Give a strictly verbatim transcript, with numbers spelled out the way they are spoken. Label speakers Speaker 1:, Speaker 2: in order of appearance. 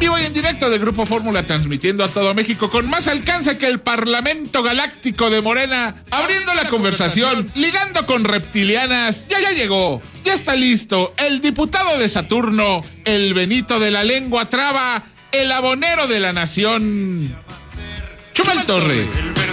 Speaker 1: vivo y en directo de Grupo Fórmula, transmitiendo a todo México con más alcance que el Parlamento Galáctico de Morena, abriendo la conversación, ligando con reptilianas. Ya, ya llegó, ya está listo el diputado de Saturno, el Benito de la lengua traba, el abonero de la nación, Chumel Torres.